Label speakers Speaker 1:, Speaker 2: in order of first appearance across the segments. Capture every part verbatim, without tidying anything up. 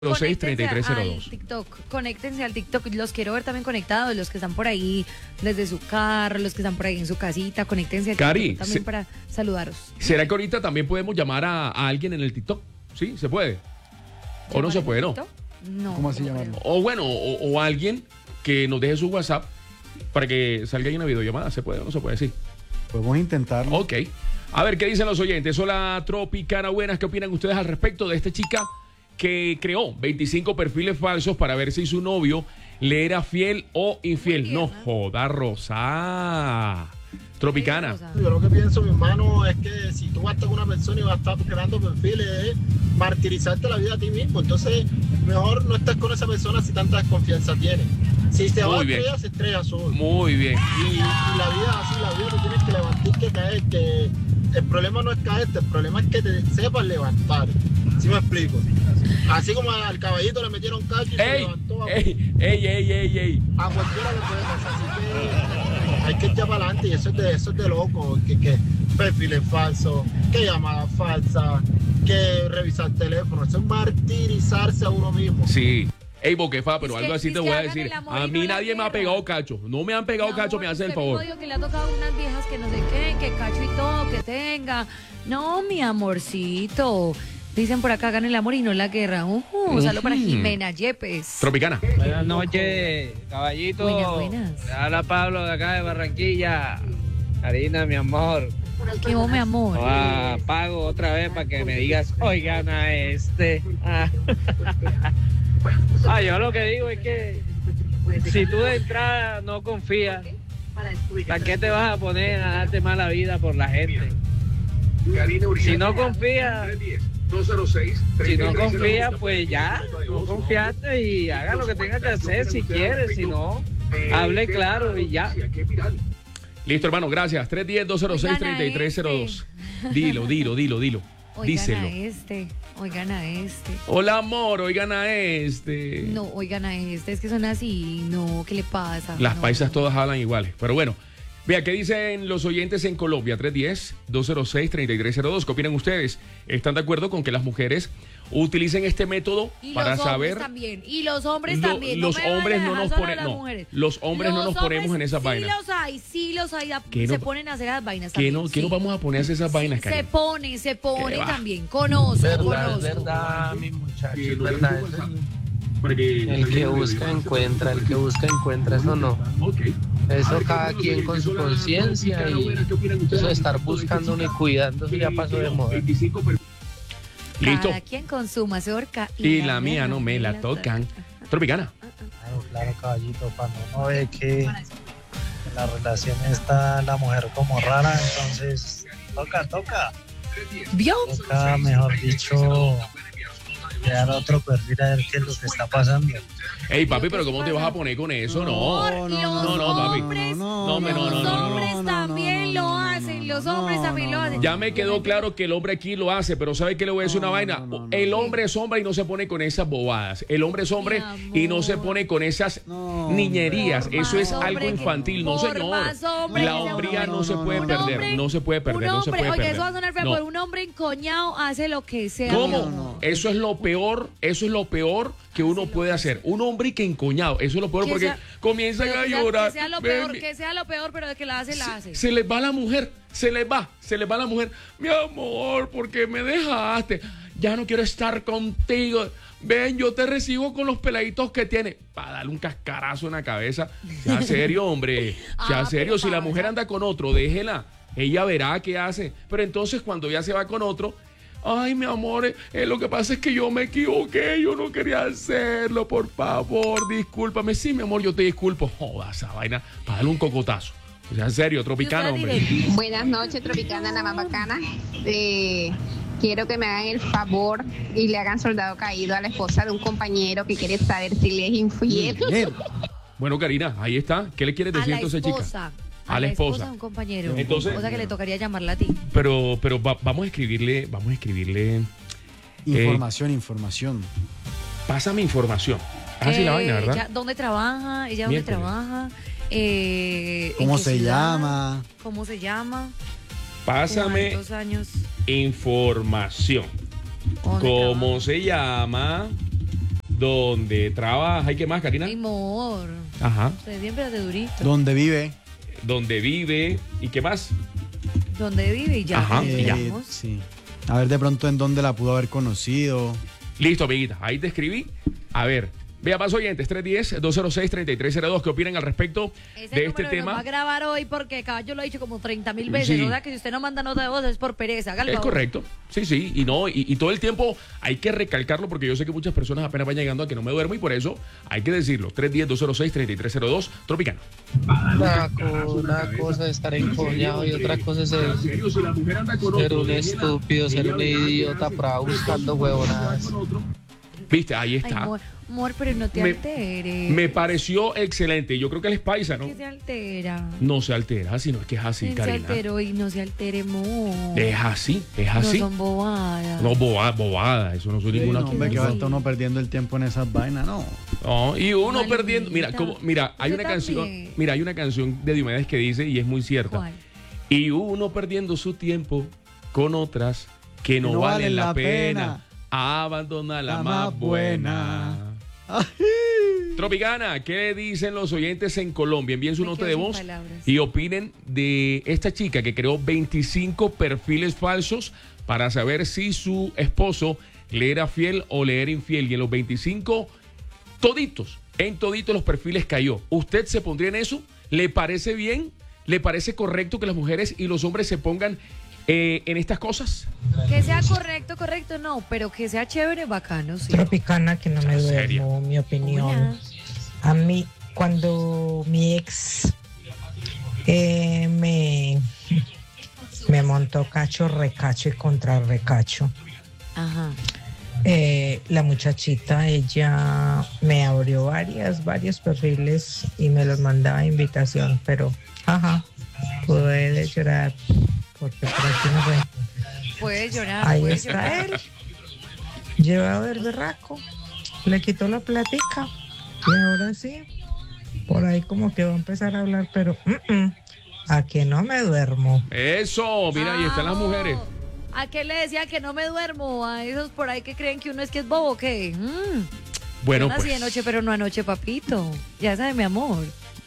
Speaker 1: cero seis, treinta y tres cero
Speaker 2: al
Speaker 1: dos.
Speaker 2: TikTok, conéctense al TikTok, los quiero ver también conectados, los que están por ahí desde su carro, los que están por ahí en su casita, conéctense al
Speaker 1: Cari,
Speaker 2: TikTok también
Speaker 1: se-
Speaker 2: para saludaros.
Speaker 1: ¿Será que ahorita también podemos llamar a, a alguien en el TikTok? ¿Sí? ¿Se puede? ¿O no
Speaker 2: ¿Llamar
Speaker 1: se
Speaker 2: al
Speaker 1: puede, no?
Speaker 2: TikTok? No.
Speaker 3: ¿Cómo así
Speaker 2: no
Speaker 3: llamarlo?
Speaker 2: creo.
Speaker 1: O bueno, o, o alguien que nos deje su WhatsApp para que salga ahí una videollamada. ¿Se puede o no se puede? Sí.
Speaker 3: Podemos intentarlo.
Speaker 1: Ok. A ver, ¿qué dicen los oyentes? Hola, Tropicana, buenas. ¿Qué opinan ustedes al respecto de esta chica que creó veinticinco perfiles falsos para ver si su novio le era fiel o infiel?
Speaker 2: Muy
Speaker 1: No
Speaker 2: tierna.
Speaker 1: joda, Rosa. Tropicana.
Speaker 2: Rosa.
Speaker 4: Yo lo que pienso, mi hermano, es que si tú vas a estar con una persona y vas a estar creando perfiles, es martirizarte la vida a ti mismo. Entonces, mejor no estar con esa persona si tanta desconfianza tienes. Si se va a
Speaker 1: Muy bien.
Speaker 4: estrellar, se estrella solo.
Speaker 1: Muy bien.
Speaker 4: Y, y la vida es así, la vida te tienes que levantar, que caer, que el problema no es caerte, el problema es que te sepas levantar. ¿Sí me explico? Así como al caballito le metieron cacho y se
Speaker 1: ¡Ey!
Speaker 4: levantó, a,
Speaker 1: ¡Ey! ¡Ey, ey, ey, ey!
Speaker 4: a cualquiera le puede pasar. Así que hay que echar para adelante y eso es de, eso es de loco, que, que perfiles falsos, que llamadas falsas, que revisar teléfono, eso es martirizarse a uno mismo.
Speaker 1: Sí. Ey, Boquefa, pero
Speaker 2: Es
Speaker 1: algo
Speaker 2: que-
Speaker 1: así
Speaker 2: es
Speaker 1: te
Speaker 2: que
Speaker 1: voy a
Speaker 2: hagan
Speaker 1: decir.
Speaker 2: el amor
Speaker 1: A
Speaker 2: y
Speaker 1: mí
Speaker 2: no la
Speaker 1: nadie me ha
Speaker 2: guerra.
Speaker 1: pegado cacho. No me han pegado
Speaker 2: Mi
Speaker 1: cacho,
Speaker 2: amor,
Speaker 1: me hace el
Speaker 2: usted
Speaker 1: favor.
Speaker 2: mismo dijo que le ha tocado unas viejas que no sé qué, que cacho y todo, que tenga. No, mi amorcito. Dicen por acá, hagan el amor y no la guerra. Uh, un saludo para
Speaker 1: Ujú.
Speaker 2: Jimena Yepes.
Speaker 1: Tropicana.
Speaker 5: Buenas noches, caballito.
Speaker 2: Buenas, buenas.
Speaker 5: Le habla Pablo de acá de Barranquilla. Karina, mi amor.
Speaker 2: ¿Qué vos, mi amor?
Speaker 5: Ah, pago otra vez para que me digas, oigan a este. Ah. Ah, yo lo que digo es que si tú de entrada no confías, ¿para qué te vas a poner a darte mala vida por la gente? Si no confías, si no confías, pues ya, no confiaste y haga lo que tenga que hacer si quieres, si no, hable claro y ya.
Speaker 1: Listo, hermano, gracias. tres uno cero, dos cero seis,
Speaker 2: Oigan a
Speaker 1: tres tres cero dos. Dilo, dilo, dilo, dilo.
Speaker 2: Oigan
Speaker 1: Díselo.
Speaker 2: a este, oigan a este.
Speaker 1: Hola, amor, oigan a este.
Speaker 2: No, oigan a este, es que son así. No, ¿qué le pasa?
Speaker 1: Las
Speaker 2: No.
Speaker 1: paisas todas hablan iguales. Pero bueno, vea, ¿qué dicen los oyentes en Colombia? tres uno cero, dos cero seis, tres tres cero dos. ¿Qué opinan ustedes? ¿Están de acuerdo con que las mujeres utilicen este método
Speaker 2: Y
Speaker 1: para
Speaker 2: los hombres
Speaker 1: saber?
Speaker 2: también, y los hombres
Speaker 1: Lo-
Speaker 2: también.
Speaker 1: los
Speaker 2: no me
Speaker 1: hombres
Speaker 2: vayan a
Speaker 1: no
Speaker 2: dejar
Speaker 1: nos
Speaker 2: solo a
Speaker 1: ponen-
Speaker 2: las
Speaker 1: no,
Speaker 2: mujeres.
Speaker 1: los hombres no nos ponemos en esas
Speaker 2: sí
Speaker 1: vainas.
Speaker 2: los hay, sí los hay,
Speaker 1: ¿Qué
Speaker 2: se
Speaker 1: no-
Speaker 2: ponen a hacer las vainas
Speaker 1: ¿Qué
Speaker 2: también.
Speaker 1: no, ¿qué
Speaker 2: sí.
Speaker 1: no vamos a poner a hacer esas vainas,
Speaker 2: Se
Speaker 1: Karen?
Speaker 2: pone, se pone
Speaker 1: ¿Qué va?
Speaker 2: también. Conozco,
Speaker 6: Verdad,
Speaker 2: conozco.
Speaker 6: es verdad, mi muchacho, es verdad. El, el que busca encuentra, el que busca encuentra, eso no. Eso cada quien con su conciencia y eso de estar buscando uno y cuidando, eso ya pasó de moda.
Speaker 1: Listo.
Speaker 2: Cada quien con su mazorca.
Speaker 1: Y la mía no me la tocan. Tropicana.
Speaker 7: Claro, claro, caballito, cuando uno ve que en la relación está la mujer como rara, entonces toca, toca,
Speaker 2: ¿Vio?
Speaker 7: toca, mejor dicho, crear otro perfil a ver qué es lo que está pasando.
Speaker 1: Ey, papi, pero ¿cómo te vas a poner con eso? No.
Speaker 2: Amor, los
Speaker 1: no, no, papi.
Speaker 2: hombres,
Speaker 1: No, hombre, no, no,
Speaker 2: los
Speaker 1: no, no,
Speaker 2: hombres
Speaker 3: no, no,
Speaker 2: también
Speaker 3: no,
Speaker 2: lo
Speaker 3: no,
Speaker 2: hacen,
Speaker 3: no,
Speaker 2: los
Speaker 3: no,
Speaker 2: hombres
Speaker 3: no,
Speaker 2: también
Speaker 3: no,
Speaker 2: lo hacen.
Speaker 1: Ya me quedó claro que el hombre aquí lo hace, pero ¿sabe qué le voy a decir una
Speaker 3: No,
Speaker 1: vaina?
Speaker 3: no, no, no,
Speaker 1: el
Speaker 3: no.
Speaker 1: hombre es hombre y no se pone con esas bobadas. El hombre es hombre
Speaker 2: Mi
Speaker 1: y no se
Speaker 2: amor.
Speaker 1: pone con esas
Speaker 3: No,
Speaker 1: niñerías.
Speaker 2: Por
Speaker 1: Eso
Speaker 2: más
Speaker 1: es algo
Speaker 2: hombre que-
Speaker 1: infantil, no
Speaker 2: por
Speaker 1: señor.
Speaker 2: más hombre
Speaker 1: La
Speaker 2: que sea un
Speaker 1: hombría
Speaker 2: hombre.
Speaker 1: no se puede
Speaker 3: Un
Speaker 1: perder,
Speaker 2: hombre-
Speaker 1: no se puede perder,
Speaker 2: un
Speaker 1: no se
Speaker 2: hombre,
Speaker 1: puede
Speaker 2: oye,
Speaker 1: perder.
Speaker 2: eso va a sonar feo,
Speaker 1: No.
Speaker 2: pero un hombre encoñado hace lo que sea.
Speaker 1: ¿Cómo?
Speaker 2: mi amor.
Speaker 1: Eso es lo peor, eso es lo peor que uno puede hacer. Un hombre que encoñado, eso es lo peor
Speaker 2: Que
Speaker 1: porque
Speaker 2: sea-
Speaker 1: comienzan
Speaker 2: Pero
Speaker 1: a
Speaker 2: que sea-
Speaker 1: llorar.
Speaker 2: Que sea lo
Speaker 1: Ven,
Speaker 2: peor,
Speaker 1: mi-
Speaker 2: que sea lo peor, pero de que la hace, la hace.
Speaker 1: Se les va la mujer, se les va, se les va la mujer. Mi amor, ¿por qué me dejaste? Ya no quiero estar contigo. Ven, yo te recibo con los peladitos que tiene. Para darle un cascarazo en la cabeza. Sea serio, hombre. Sea
Speaker 2: Ah,
Speaker 1: serio.
Speaker 2: pero
Speaker 1: Si la
Speaker 2: pasa.
Speaker 1: mujer anda con otro, déjela. Ella verá qué hace. Pero entonces cuando ella se va con otro, ay, mi amor, eh, eh, lo que pasa es que yo me equivoqué. Yo no quería hacerlo. Por favor, discúlpame. Sí, mi amor, yo te disculpo. Joda esa vaina. Para darle un cocotazo. O sea, en serio, tropicano,
Speaker 2: Y usted
Speaker 1: hombre.
Speaker 2: diré,
Speaker 8: Buenas noches, Tropicana, la más bacana. Eh, quiero que me hagan el favor y le hagan soldado caído a la esposa de un compañero que quiere saber si le es infiel.
Speaker 3: Bien.
Speaker 1: Bueno, Karina, ahí está. ¿Qué le quieres
Speaker 2: a
Speaker 1: decir
Speaker 2: la
Speaker 1: entonces, chica?
Speaker 2: esposa.
Speaker 1: A la esposa.
Speaker 2: de un compañero.
Speaker 1: Entonces-
Speaker 2: O sea que le tocaría llamarla a ti.
Speaker 1: Pero, pero va- vamos a escribirle, vamos a escribirle.
Speaker 3: Información, información.
Speaker 1: Pásame información. Así la
Speaker 2: Eh,
Speaker 1: vaina, ¿verdad?
Speaker 2: ella- ¿Dónde trabaja? ¿Ella dónde
Speaker 1: Miércoles.
Speaker 2: trabaja? Eh, ¿en
Speaker 3: ¿Cómo
Speaker 2: qué
Speaker 3: se
Speaker 2: ciudad?
Speaker 3: llama?
Speaker 2: ¿Cómo se llama?
Speaker 1: Pásame
Speaker 2: ¿Cuántos años?
Speaker 1: información.
Speaker 2: ¿Dónde
Speaker 1: ¿Cómo
Speaker 2: trabaja?
Speaker 1: se llama? donde trabaja. ¿Y qué más, Karina?
Speaker 2: Mi amor.
Speaker 1: Ajá.
Speaker 2: Usted siempre hace durito.
Speaker 3: Donde vive.
Speaker 1: Donde vive. ¿Y qué más?
Speaker 2: Donde vive y ya.
Speaker 1: Ajá,
Speaker 2: pues,
Speaker 1: y ya.
Speaker 2: digamos.
Speaker 3: Sí. A ver de pronto en dónde la pudo haber conocido.
Speaker 1: Listo, amiguita. Ahí te escribí. A ver. Vea, más oyentes, tres uno cero, dos cero seis, tres tres cero dos. ¿Qué opinan al respecto
Speaker 2: Ese
Speaker 1: de este
Speaker 2: número
Speaker 1: tema?
Speaker 2: Lo va a grabar hoy porque Caballo lo ha dicho como treinta mil veces.
Speaker 1: Sí.
Speaker 2: O sea que si usted no manda nota de voz es por pereza. Hágale
Speaker 1: Es
Speaker 2: favor.
Speaker 1: correcto, sí, sí, y no, y, y todo el tiempo hay que recalcarlo porque yo sé que muchas personas apenas van llegando a que no me duermo y por eso hay que decirlo. tres uno cero, dos cero seis, tres tres cero dos, Tropicana.
Speaker 6: Naco, una cosa es estar encoñado y otra cosa es ser, ser un estúpido, ser un idiota para buscando huevonadas.
Speaker 1: Viste, ahí
Speaker 2: Ay,
Speaker 1: está.
Speaker 2: amor, amor, pero no te
Speaker 1: Me-
Speaker 2: alteres.
Speaker 1: Me pareció excelente. Yo creo que él es paisa, ¿no?
Speaker 2: Que se altera.
Speaker 1: No se altera, sino es que es así,
Speaker 2: Él se
Speaker 1: Karina.
Speaker 2: alteró y no se altere, amor.
Speaker 1: Es así, es
Speaker 2: No
Speaker 1: así.
Speaker 2: son bobadas.
Speaker 1: No, boba- bobada, eso no soy
Speaker 3: Sí,
Speaker 1: ninguna.
Speaker 3: no, hombre, que
Speaker 2: sí.
Speaker 3: va a estar uno perdiendo el tiempo en esas vainas, no.
Speaker 1: No, y uno
Speaker 2: Malvita.
Speaker 1: perdiendo. Mira, como, mira, hay
Speaker 2: Usted
Speaker 1: una canción.
Speaker 2: también.
Speaker 1: Mira, hay una canción de Diomedes que dice, y es muy cierta.
Speaker 2: ¿Cuál?
Speaker 1: Y uno perdiendo su tiempo con otras que no, valen la pena. Abandona la,
Speaker 3: La
Speaker 1: más
Speaker 3: más
Speaker 1: buena.
Speaker 3: buena.
Speaker 1: Tropicana, ¿qué dicen los oyentes en Colombia? Envíen su
Speaker 2: Me
Speaker 1: nota
Speaker 2: quedo
Speaker 1: de
Speaker 2: sin
Speaker 1: voz
Speaker 2: palabras.
Speaker 1: y opinen de esta chica que creó veinticinco perfiles falsos para saber si su esposo le era fiel o le era infiel. Y en los veinticinco, toditos, en toditos los perfiles cayó. ¿Usted se pondría en eso? ¿Le parece bien? ¿Le parece correcto que las mujeres y los hombres se pongan eh, en estas cosas?
Speaker 2: Que sea correcto, correcto, no, pero que sea chévere, bacano, sí.
Speaker 9: Tropicana, que no me
Speaker 1: Seria.
Speaker 9: duermo, mi opinión.
Speaker 2: Hola.
Speaker 9: A mí, cuando mi ex eh, me, me montó cacho, recacho y contra recacho,
Speaker 2: Ajá.
Speaker 9: eh, la muchachita, ella me abrió varias, varios perfiles y me los mandaba a invitación, pero, ajá, pude llorar porque por aquí no fue.
Speaker 2: Puedes llorar,
Speaker 9: Ahí
Speaker 2: puedes
Speaker 9: está
Speaker 2: llorar.
Speaker 9: él, llevado del berraco, le quitó la platica y ahora sí, por ahí como que va a empezar a hablar, pero mm, mm, a que no me duermo.
Speaker 1: Eso, mira, ahí están las
Speaker 2: Vamos.
Speaker 1: mujeres.
Speaker 2: ¿A qué le decía que no me duermo? A esos por ahí que creen que uno es que es bobo, ¿qué? Mm.
Speaker 1: Bueno,
Speaker 2: Yo nací
Speaker 1: pues.
Speaker 2: de noche, pero no anoche, papito. Ya sabe, mi amor.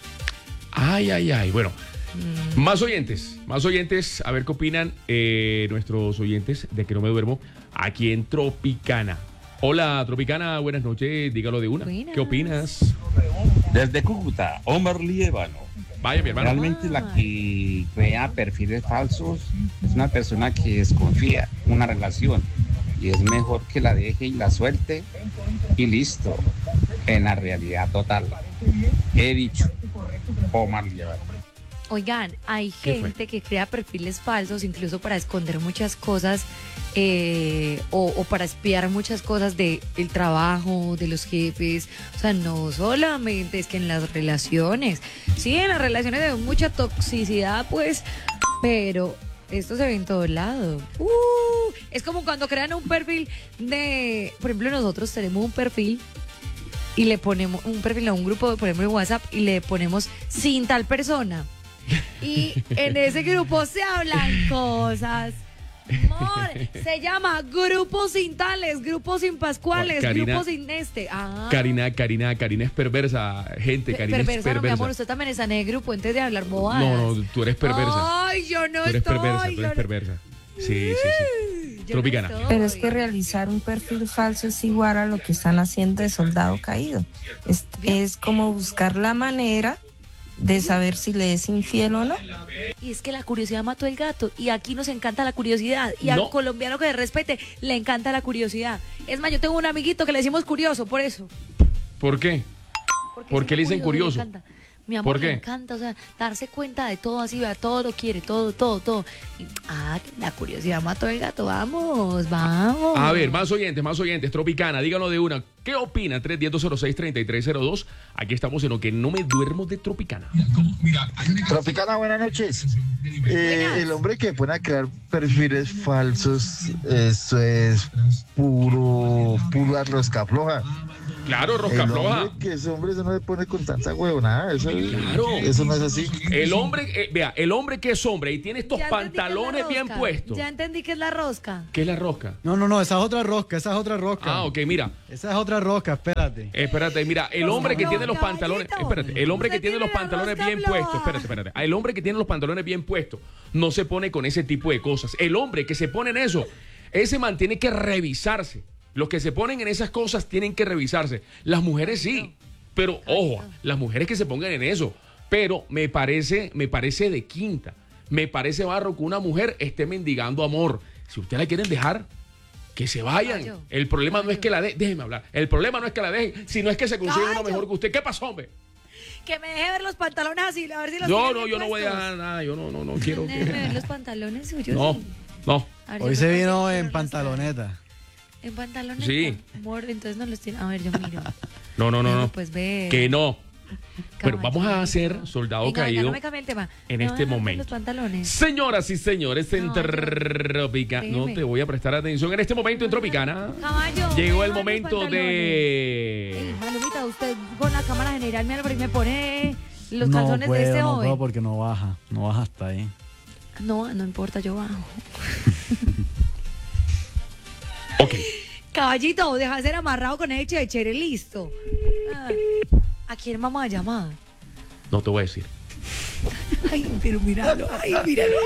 Speaker 1: Ay, ay, ay. Bueno,
Speaker 2: Mm.
Speaker 1: más oyentes, más oyentes. A ver qué opinan eh, nuestros oyentes de que no me duermo aquí en Tropicana. Hola, Tropicana, buenas noches. Dígalo de una.
Speaker 2: Buenas.
Speaker 1: ¿Qué opinas?
Speaker 10: Desde Cúcuta, Omar Liévano.
Speaker 1: Vaya, mi hermano.
Speaker 10: Realmente la que crea perfiles falsos es una persona que desconfía una relación y es mejor que la deje y la suelte y listo. En la realidad total, he dicho, Omar Liévano.
Speaker 2: Oigan, hay
Speaker 1: ¿Qué fue?
Speaker 2: gente que crea perfiles falsos incluso para esconder muchas cosas eh, o, o para espiar muchas cosas del trabajo, de los jefes. O sea, no solamente es que en las relaciones. Sí, en las relaciones hay mucha toxicidad, pues, pero esto se ve en todos lados. Uh, es como cuando crean un perfil de... Por ejemplo, nosotros tenemos un perfil y le ponemos un perfil a un grupo, por ejemplo, en WhatsApp, y le ponemos sin tal persona. Y en ese grupo se hablan cosas. Amor, se llama grupo sin tales, grupo sin pascuales,
Speaker 1: Karina-
Speaker 2: grupo sin este. Ah,
Speaker 1: Karina, Karina, Karina es perversa, gente.
Speaker 2: pe-
Speaker 1: Karina
Speaker 2: perversa,
Speaker 1: es
Speaker 2: no, mi
Speaker 1: perversa.
Speaker 2: amor, usted también está en el grupo antes de hablar bobadas.
Speaker 1: No, no, tú eres perversa.
Speaker 2: Ay, yo no
Speaker 1: tú eres
Speaker 2: estoy.
Speaker 1: perversa, tú
Speaker 2: yo
Speaker 1: eres
Speaker 2: no-
Speaker 1: perversa. Sí, sí, sí.
Speaker 2: yo no
Speaker 1: Tropicana.
Speaker 2: estoy.
Speaker 11: Pero es que realizar un perfil falso es igual a lo que están haciendo de soldado caído. Es, es como buscar la manera de saber si le es infiel o no.
Speaker 2: Y es que la curiosidad mató el gato. Y aquí nos encanta la curiosidad. Y al
Speaker 1: No.
Speaker 2: colombiano que le respete, le encanta la curiosidad. Es más, yo tengo un amiguito que le decimos curioso, por eso.
Speaker 1: ¿Por qué?
Speaker 2: Porque
Speaker 1: ¿Por
Speaker 2: es
Speaker 1: qué le dicen curioso?
Speaker 2: encanta. Mi amor,
Speaker 1: ¿Por
Speaker 2: le
Speaker 1: qué?
Speaker 2: encanta, o sea, darse cuenta de todo así, vea, todo lo quiere, todo, todo, todo. Y, ah, la curiosidad mató el gato, vamos, vamos.
Speaker 1: A ver, más oyentes, más oyentes. Tropicana, díganlo de una. ¿Qué opina? tres uno cero, dos cero seis, tres tres cero dos. Aquí estamos en lo que no me duermo de Tropicana.
Speaker 4: Tropicana, buenas noches. Eh, el hombre que pone a crear perfiles falsos, eso es puro, puro arroz floja.
Speaker 1: Claro, rosca
Speaker 12: el
Speaker 1: floja.
Speaker 12: Hombre, que ese hombre se no se pone con tanta huevonada. Eso,
Speaker 1: Claro.
Speaker 12: eso no es así.
Speaker 1: El hombre, eh, vea, el hombre que es hombre y tiene estos
Speaker 2: Ya entendí que es la
Speaker 1: pantalones bien
Speaker 2: rosca.
Speaker 1: puestos.
Speaker 2: Ya entendí que es la rosca.
Speaker 1: ¿Qué es la rosca?
Speaker 3: No, no, no, esa es otra rosca, esa es otra rosca.
Speaker 1: Ah, ok, mira.
Speaker 3: Esa es otra rosca, espérate.
Speaker 1: Espérate, mira, el hombre que
Speaker 2: no,
Speaker 1: tiene los
Speaker 2: caballito.
Speaker 1: pantalones, espérate, el hombre que
Speaker 2: Usted
Speaker 1: tiene los
Speaker 2: tiene la
Speaker 1: pantalones
Speaker 2: rosca
Speaker 1: bien
Speaker 2: floja.
Speaker 1: puestos, espérate, espérate. El hombre que tiene los pantalones bien puestos no se pone con ese tipo de cosas. El hombre que se pone en eso, ese man tiene que revisarse. Los que se ponen en esas cosas tienen que revisarse. Las mujeres sí, pero ojo, las mujeres que se pongan en eso. Pero me parece, me parece de quinta. Me parece barro que una mujer esté mendigando amor. Si ustedes la quieren dejar, que se vayan.
Speaker 2: Caballo.
Speaker 1: El problema no es que la dejen, déjeme hablar. El problema no es que la dejen, sino es que se consiga una
Speaker 2: Caballo.
Speaker 1: mejor que usted. ¿Qué pasó, hombre?
Speaker 2: Que me deje ver los pantalones así, a ver si los
Speaker 1: No,
Speaker 2: tiene
Speaker 1: no,
Speaker 2: bien
Speaker 1: yo no voy a
Speaker 2: puestos.
Speaker 1: dejar nada. Yo no, no, no quiero
Speaker 2: Déjeme ver
Speaker 1: que.
Speaker 2: los pantalones suyos.
Speaker 1: No, no.
Speaker 2: A ver, yo
Speaker 3: Hoy
Speaker 2: me
Speaker 3: se
Speaker 2: consigo
Speaker 3: vino
Speaker 2: unos
Speaker 3: en
Speaker 2: así.
Speaker 3: pantaloneta.
Speaker 2: En pantalones.
Speaker 1: Sí.
Speaker 2: Amor, entonces no los tiene. A ver, yo miro.
Speaker 1: No, no, no,
Speaker 2: Bueno,
Speaker 1: no.
Speaker 2: pues ve.
Speaker 1: Que no. Pero
Speaker 2: Caballo.
Speaker 1: vamos a hacer soldado
Speaker 2: Venga, venga,
Speaker 1: caído
Speaker 2: no me cambie el tema.
Speaker 1: en
Speaker 2: Me
Speaker 1: este
Speaker 2: voy a dejar
Speaker 1: momento.
Speaker 2: los pantalones.
Speaker 1: Señoras y señores, en
Speaker 2: Caballo.
Speaker 1: Tropicana. No
Speaker 2: Déjeme.
Speaker 1: te voy a prestar atención. En este momento en Tropicana
Speaker 2: Caballo.
Speaker 1: llegó
Speaker 2: me
Speaker 1: el
Speaker 2: deja los
Speaker 1: momento
Speaker 2: pantalones.
Speaker 1: de.
Speaker 2: Ey, Malumita, usted con la cámara general me, me pone los
Speaker 3: no
Speaker 2: calzones
Speaker 3: puedo,
Speaker 2: de este
Speaker 3: no
Speaker 2: joven.
Speaker 3: puedo porque no baja, no baja hasta ahí.
Speaker 2: No, no importa, yo bajo.
Speaker 1: Ok.
Speaker 2: Caballito, deja de ser amarrado con ese chévere, listo. Ah, ¿a quién vamos a llamar?
Speaker 1: No te voy a decir.
Speaker 2: Ay, pero míralo, ay, míralo.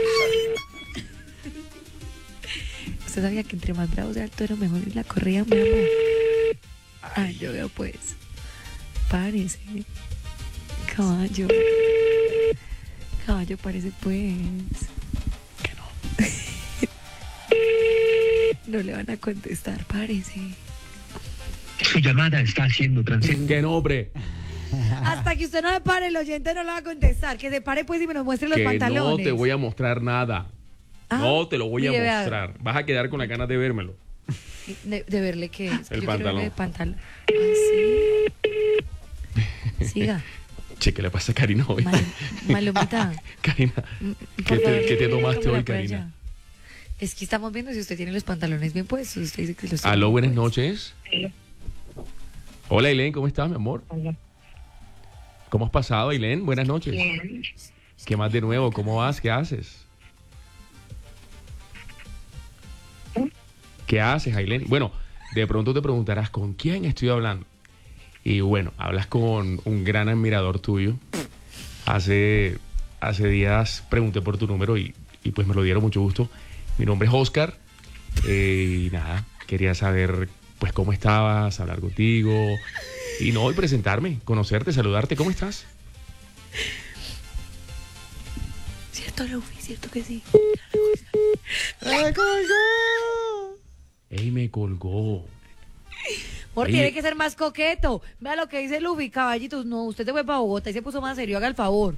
Speaker 2: ¿Usted sabía que entre más bravo sea el toro, mejor es la correa, mi amor? Ay, yo veo pues. Párese. Caballo. Caballo, parece pues.
Speaker 1: Que no.
Speaker 2: No le van a contestar, parece.
Speaker 13: Su llamada está siendo transferida.
Speaker 1: Que no, hombre.
Speaker 2: Hasta que usted no me pare, el oyente no le va a contestar. Que se pare pues y me nos muestre los
Speaker 1: Que
Speaker 2: pantalones.
Speaker 1: no te voy a mostrar nada.
Speaker 2: Ah,
Speaker 1: No te lo voy a
Speaker 2: mire, vea.
Speaker 1: mostrar. Vas a quedar con la ganas de vérmelo.
Speaker 2: De, de verle que es.
Speaker 1: El
Speaker 2: Yo quiero
Speaker 1: pantalón.
Speaker 2: verle de pantalón. Ah, sí. Siga.
Speaker 1: Che, ¿qué le pasa a Karina hoy?
Speaker 2: Mal- Malumita.
Speaker 1: Karina,
Speaker 2: Mm,
Speaker 1: ¿qué
Speaker 2: por
Speaker 1: te,
Speaker 2: favor,
Speaker 1: qué te tomaste
Speaker 2: tómela
Speaker 1: hoy,
Speaker 2: por
Speaker 1: Karina?
Speaker 2: allá. Es que estamos viendo si usted tiene los pantalones bien puestos. Usted dice que los tiene
Speaker 1: Aló,
Speaker 2: bien
Speaker 1: buenas
Speaker 2: puestos.
Speaker 1: noches. Hola, Ailén, ¿cómo estás, mi amor? ¿Cómo has pasado, Ailén? Buenas noches. ¿Qué más de nuevo? ¿Cómo vas? ¿Qué haces? ¿Qué haces, Ailén? Bueno, de pronto te preguntarás, ¿con quién estoy hablando? Y bueno, hablas con un gran admirador tuyo. Hace, hace días pregunté por tu número y, y pues me lo dieron mucho gusto. Mi nombre es Oscar. eh, y nada, quería saber pues cómo estabas, hablar contigo. Y no, y presentarme, conocerte, saludarte. ¿Cómo estás?
Speaker 2: Cierto, Luffy, cierto que sí.
Speaker 1: Ey, me colgó.
Speaker 2: Amor,
Speaker 1: Ey.
Speaker 2: tiene que ser más coqueto. Vea lo que dice Luffy, caballitos. No, usted se fue para Bogotá y se puso más serio. Haga el favor.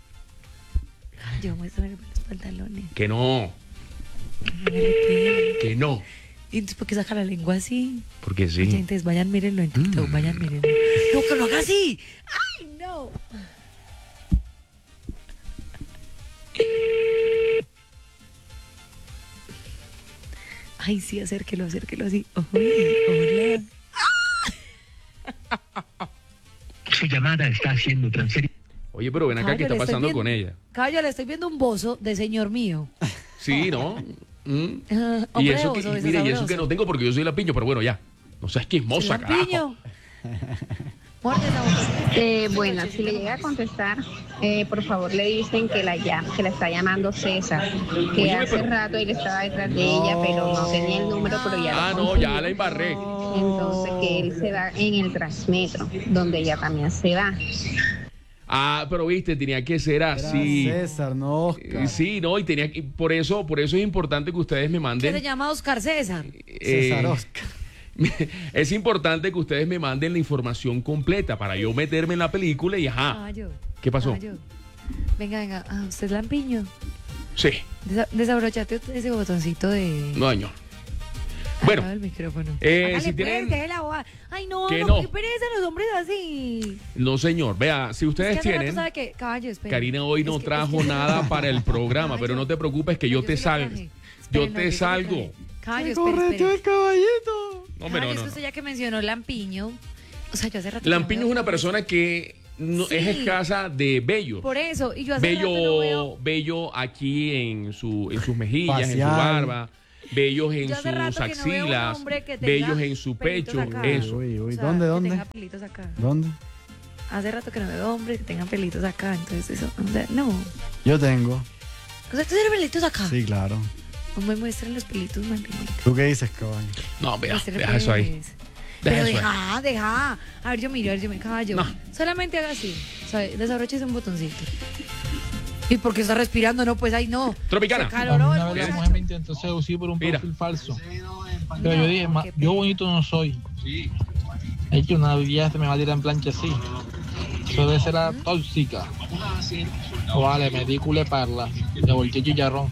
Speaker 2: Yo muéstrame los pantalones.
Speaker 1: Que no, que no.
Speaker 2: ¿Y entonces por qué saca la lengua así?
Speaker 1: Porque sí.
Speaker 2: Oyentes, vayan, mírenlo en TikTok, vayan, mírenlo. No, que lo haga así. ¡Ay, no! Ay, sí, acérquelo, acérquelo así. Uy, hola.
Speaker 13: Su llamada está siendo transferida.
Speaker 1: Oye, pero ven acá, ¿qué
Speaker 2: Caballo,
Speaker 1: está
Speaker 2: le estoy
Speaker 1: pasando
Speaker 2: viendo-
Speaker 1: con ella?
Speaker 2: Caballo, le estoy viendo un bozo de señor mío.
Speaker 1: Sí, ¿no? Mm.
Speaker 2: Ah,
Speaker 1: Y
Speaker 2: hombre
Speaker 1: eso
Speaker 2: de
Speaker 1: que,
Speaker 2: bozo, de
Speaker 1: mire, y eso
Speaker 2: sabroso.
Speaker 1: que no tengo porque yo soy lampiño, pero bueno, ya. No seas chismosa, carajo.
Speaker 2: Lampiño. Muerde esa boca.
Speaker 8: Eh, bueno, si le llega a contestar, eh, por favor le dicen que la llama, que la está llamando César, que
Speaker 1: Óyeme,
Speaker 8: hace
Speaker 1: pero-
Speaker 8: rato él estaba detrás de ella, pero no tenía el número, pero ya
Speaker 1: Ah,
Speaker 8: lo
Speaker 1: no,
Speaker 8: consiguió.
Speaker 1: ya la embarré.
Speaker 8: Entonces que él se va en el Transmetro, donde ella también se va.
Speaker 1: Ah, pero viste, tenía que ser
Speaker 3: Era
Speaker 1: así.
Speaker 3: César, no
Speaker 1: Eh,
Speaker 3: Oscar.
Speaker 1: Sí, no, y tenía que, por eso, por eso es importante que ustedes me
Speaker 2: Que se
Speaker 1: manden.
Speaker 2: llama Oscar César.
Speaker 3: César
Speaker 1: eh,
Speaker 3: Oscar.
Speaker 1: Es importante que ustedes me manden la información completa para yo meterme en la película y ajá.
Speaker 2: Caballo.
Speaker 1: ¿Qué pasó?
Speaker 2: Caballo. Venga, venga. Ah, usted es lampiño.
Speaker 1: Sí,
Speaker 2: Desa- desabrochate usted ese botoncito de.
Speaker 1: no, señor.
Speaker 2: al
Speaker 1: Bueno,
Speaker 2: lado del micrófono.
Speaker 1: eh,
Speaker 2: Hágale,
Speaker 1: si
Speaker 2: pues,
Speaker 1: tienen-
Speaker 2: deje la boba. Ay, no,
Speaker 1: Que
Speaker 2: no,
Speaker 1: no.
Speaker 2: qué pereza los hombres así.
Speaker 1: no, señor. Vea, si ustedes
Speaker 2: Es que hace rato
Speaker 1: tienen.
Speaker 2: sabe que, caballo, espere.
Speaker 1: Karina hoy no
Speaker 2: Es que-
Speaker 1: trajo
Speaker 2: es que-
Speaker 1: nada para el programa, pero no te preocupes que yo
Speaker 2: Yo
Speaker 1: te
Speaker 2: sí lo
Speaker 1: salgo.
Speaker 2: traje.
Speaker 1: Yo
Speaker 2: Espere, no,
Speaker 1: te
Speaker 2: yo sí lo
Speaker 1: salgo.
Speaker 2: traje. Caballo,
Speaker 3: Se
Speaker 2: espere,
Speaker 3: correteó
Speaker 2: espere.
Speaker 3: el caballito.
Speaker 1: No, hombre,
Speaker 2: Caballo,
Speaker 1: no,
Speaker 2: es
Speaker 1: no,
Speaker 2: que
Speaker 1: no.
Speaker 2: usted ya que mencionó lampiño, O sea, yo hace rato.
Speaker 1: Lampiño
Speaker 2: no
Speaker 1: es
Speaker 2: veo
Speaker 1: una
Speaker 2: hombres.
Speaker 1: persona que no,
Speaker 2: Sí.
Speaker 1: es escasa de bello.
Speaker 2: Por eso, y yo hace
Speaker 1: Bello,
Speaker 2: rato no veo.
Speaker 1: bello aquí en, su, en sus mejillas, en su
Speaker 3: Facial.
Speaker 1: barba, bellos en
Speaker 2: Yo hace rato
Speaker 1: sus
Speaker 2: que no veo un
Speaker 1: axilas,
Speaker 2: hombre que tenga
Speaker 1: bellos en su
Speaker 2: pelitos
Speaker 1: pecho,
Speaker 2: acá.
Speaker 1: eso.
Speaker 3: Uy, uy,
Speaker 2: O sea,
Speaker 3: ¿dónde,
Speaker 2: que
Speaker 3: dónde?
Speaker 2: tenga pelitos acá.
Speaker 3: ¿Dónde?
Speaker 2: Hace rato que no veo hombres que tengan pelitos acá, entonces eso, o sea, no.
Speaker 3: Yo tengo.
Speaker 2: O sea, ¿tú tienes pelitos acá?
Speaker 3: Sí, claro.
Speaker 2: No me muestran los pelitos, mami.
Speaker 3: ¿Tú qué dices, caballo?
Speaker 1: No, vea,
Speaker 2: Muestre,
Speaker 1: deja eso ahí.
Speaker 2: pues. Pero
Speaker 1: Deja eso ahí.
Speaker 2: deja, deja. A ver, yo miro, a ver, yo me caballo.
Speaker 1: No.
Speaker 2: Solamente haga así. O sea, desabroches un botoncito. ¿Y por qué está respirando? No, pues ahí no.
Speaker 1: Tropicana.
Speaker 2: Se caloró
Speaker 7: Una
Speaker 2: el
Speaker 7: vez la
Speaker 2: muchacho.
Speaker 7: mujer me intentó seducir por un
Speaker 1: Mira.
Speaker 7: perfil falso. Pero yo dije, "Ma-
Speaker 2: qué
Speaker 7: yo bonito no soy. Es que una vieja se me va a tirar en plancha así. Eso debe ser la tóxica. O vale, me di culé parla. Le volteé chicharrón.